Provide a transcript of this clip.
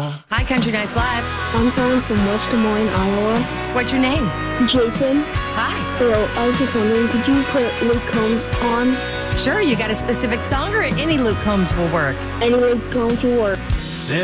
Hi, Country Nights Live. I'm calling from West Des Moines, Iowa. What's your name? Jason. Hi. Hello, I was just wondering, could you put Luke Combs on? Sure, you got a specific song or any Luke Combs will work? Any Luke Combs will work.